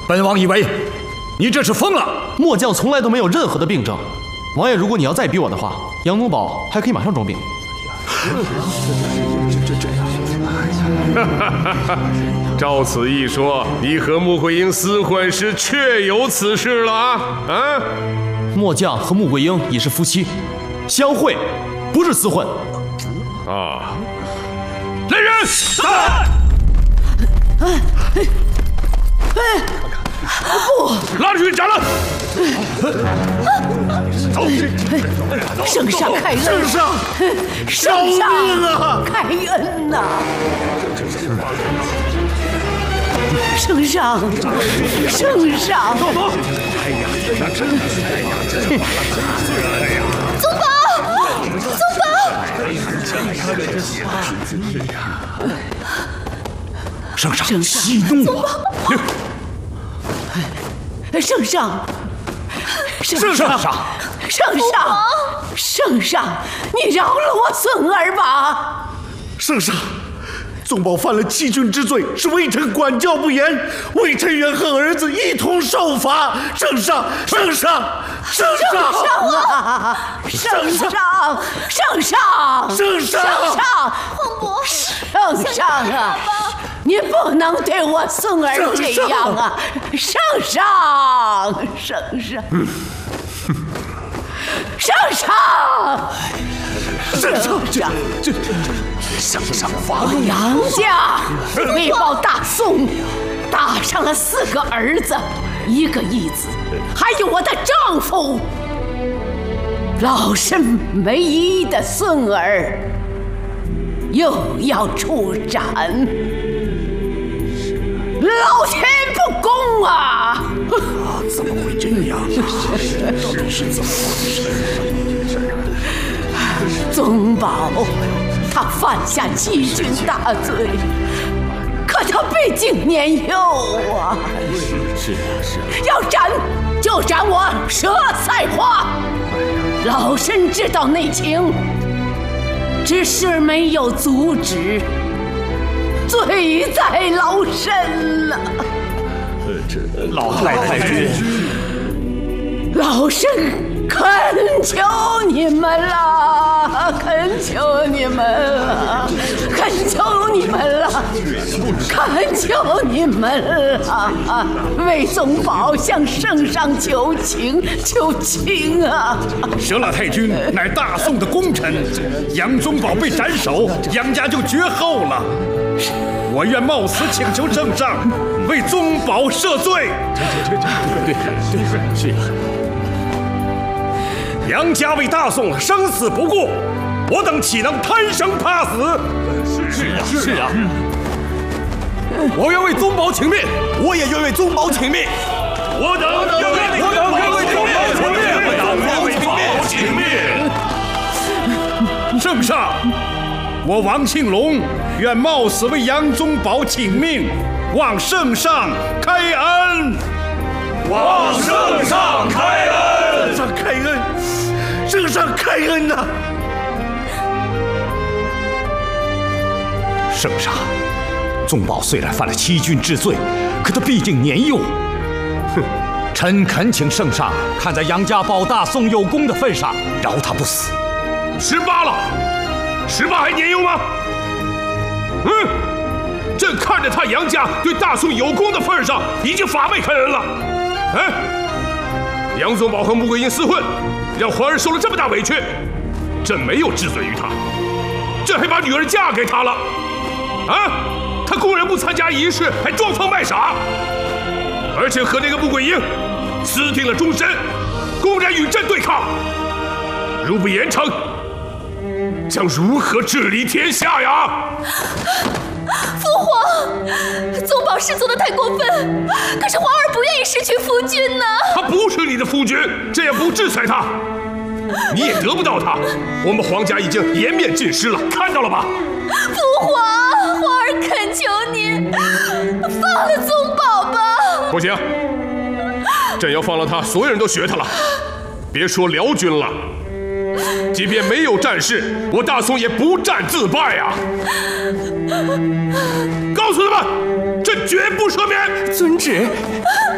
本王以为你这是疯了。 末将从来都没有任何的病症。王爷，如果你要再逼我的话，杨宗保还可以马上装病。 照此一说，你和穆桂英厮混时确有此事了啊！ 末将和穆桂英已是夫妻，相会不是厮混。 啊！来人！不！拉出去斩了！走！ 圣上开恩！圣上啊！开恩呐！圣上！圣上！ 哎呀，真是！ 宗保！宗保！ 圣上息怒啊！ 圣上！ 圣上！ 圣上，你饶了我孙儿吧！ 圣上，宗保犯了欺君之罪，是微臣管教不严，微臣愿和儿子一同受罚。圣上！ 皇伯，圣上啊！你不能对我孙儿这样啊！圣上！ 圣上发怒！ 杨家为报大宋，打伤了4个儿子，1个义子，还有我的丈夫，老身唯一的孙儿，又要处斩。老天不公啊！ 怎么会这样？到底是怎么回事？ 宗保，他犯下欺君大罪，可他毕竟年幼啊。 是啊。 要斩就斩我佘赛花。老身知道内情，只是没有阻止。罪在老身了。 老太君， 老身恳求你们了，恳求你们了，为宗保向圣上求情啊！ 佘老太君乃大宋的功臣，杨宗保被斩首，杨家就绝后了。我愿冒死请求圣上为宗保赦罪。对，是啊。杨家为大宋生死不顾，我等岂能贪生怕死？是啊。我愿为宗保请命，我也愿为宗保请命。我等愿为宗保请命。圣上，我王庆龙愿冒死为杨宗保请命，望圣上开恩。 望圣上开恩！ 圣上开恩呐！ 圣上，宗保虽然犯了欺君之罪，可他毕竟年幼。臣恳请圣上看在杨家保大宋有功的份上，饶他不死。 18了，18还年幼吗？朕看着他杨家对大宋有功的份上，已经发配开恩了。杨宗保和穆桂英厮混，让皇儿受了这么大委屈，朕没有治罪于他，朕还把女儿嫁给他了。他公然不参加仪式，还装疯卖傻，而且和那个穆桂英私定了终身，公然与朕对抗。如不严惩，将如何治理天下呀？ 父皇，宗保是做的太过分，可是皇儿不愿意失去夫君呢。 他不是你的夫君，这样不制裁他，你也得不到他。我们皇家已经颜面尽失了，看到了吧？ 父皇，皇儿恳求您放了宗保吧。 不行，朕要放了他，所有人都学他了。别说辽军了，即便没有战事，我大宋也不战自败啊！告诉他们，朕绝不赦免。 遵旨。